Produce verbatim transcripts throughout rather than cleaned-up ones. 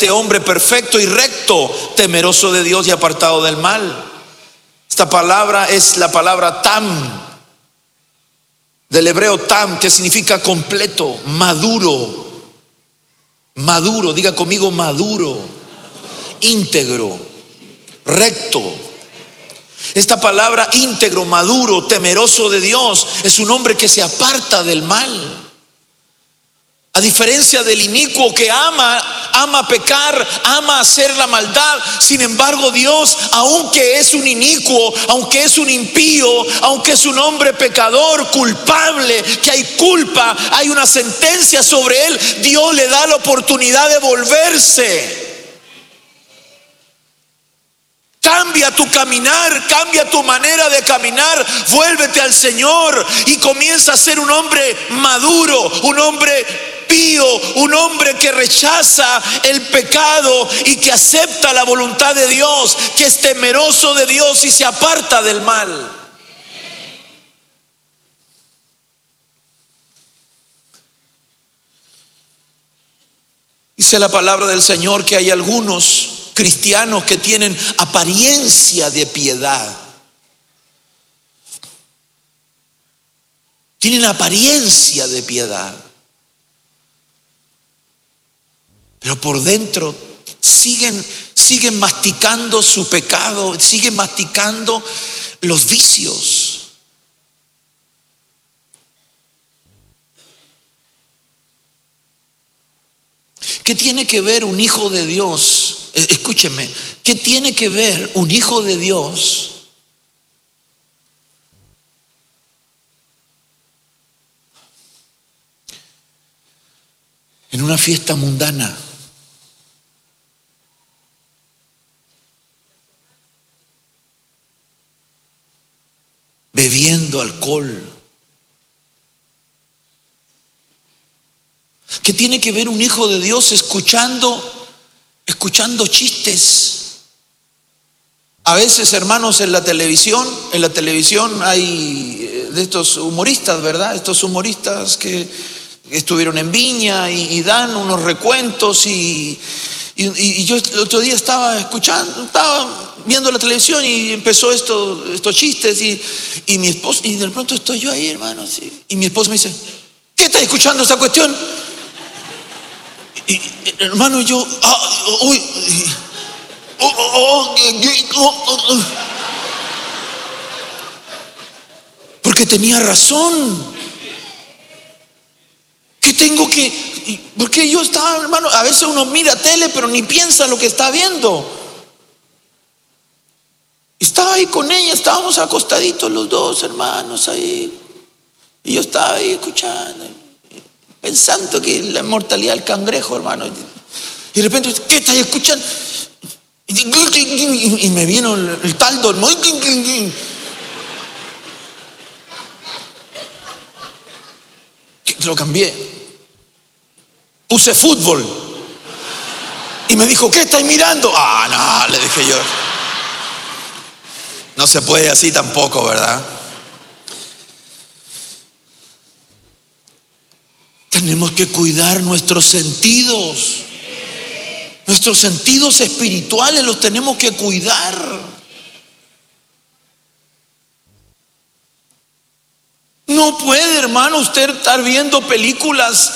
este hombre perfecto y recto, temeroso de Dios y apartado del mal. Esta palabra es la palabra tam, del hebreo tam, que significa completo, maduro. Maduro, diga conmigo maduro, íntegro, recto. Esta palabra íntegro, maduro, temeroso de Dios, es un hombre que se aparta del mal. A diferencia del inicuo que ama, ama pecar, ama hacer la maldad. Sin embargo, Dios, aunque es un inicuo, aunque es un impío, aunque es un hombre pecador, culpable, que hay culpa, hay una sentencia sobre él, Dios le da la oportunidad de volverse. Cambia tu caminar, cambia tu manera de caminar, vuélvete al Señor y comienza a ser un hombre maduro, un hombre pío, un hombre que rechaza el pecado y que acepta la voluntad de Dios, que es temeroso de Dios y se aparta del mal. Dice la palabra del Señor que hay algunos cristianos que tienen apariencia de piedad. Tienen apariencia de piedad, pero por dentro siguen, siguen masticando su pecado, siguen masticando los vicios. ¿Qué tiene que ver un hijo de Dios? Escúcheme, ¿qué tiene que ver un hijo de Dios en una fiesta mundana? Bebiendo alcohol. ¿Qué tiene que ver un hijo de Dios escuchando escuchando chistes? A veces, hermanos, en la televisión, en la televisión hay de estos humoristas, ¿verdad? Estos humoristas que estuvieron en Viña y, y dan unos recuentos y, y, y yo el otro día estaba escuchando, estaba viendo la televisión y empezó esto, estos chistes y, y mi esposo, y de pronto estoy yo ahí, hermano, ¿sí? Y mi esposo me dice: ¿qué estás escuchando esta cuestión? Y, hermano, yo ah, uy, oh, oh, oh, oh, porque tenía razón. ¿Qué tengo que? Porque yo estaba, hermano, a veces uno mira tele pero ni piensa lo que está viendo. Estaba ahí con ella, estábamos acostaditos los dos, hermanos, ahí, y yo estaba ahí escuchando, pensando que la inmortalidad del cangrejo, hermano. Y de repente, ¿qué estás escuchando? Y me vino el, el taldo, hermano. Lo cambié. Puse fútbol. Y me dijo: ¿qué estáis mirando? Ah, no, le dije yo. No se puede así tampoco, ¿verdad? Tenemos que cuidar nuestros sentidos. Nuestros sentidos espirituales los tenemos que cuidar. No puede, hermano, usted estar viendo películas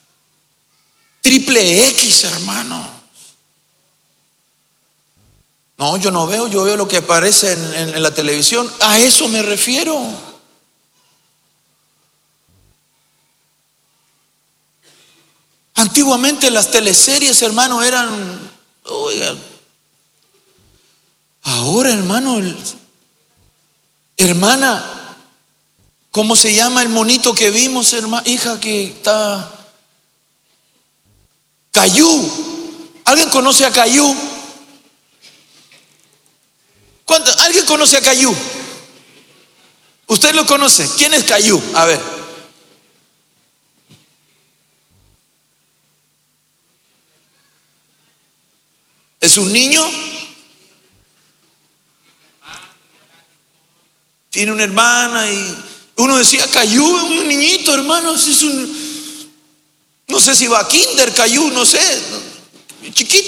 triple X, hermano. No, yo no veo, yo veo lo que aparece en, en, en la televisión. A eso me refiero. Antiguamente las teleseries, hermano, eran, oiga, ahora, hermano, el, hermana, ¿cómo se llama el monito que vimos, hermana, hija, que está? Caillou. ¿Alguien conoce a Caillou? ¿Cuánto? ¿Alguien conoce a Caillou? ¿Usted lo conoce? ¿Quién es Caillou? A ver. ¿Es un niño? Tiene una hermana y uno decía: Caillou, un niñito, hermano, es un, no sé si va a kinder, Caillou, no sé, chiquito.